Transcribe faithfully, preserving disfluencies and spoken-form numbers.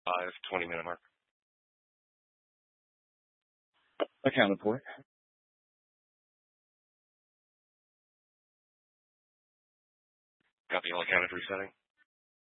five, twenty minute mark. Accounted for. Copy, all accounted for resetting.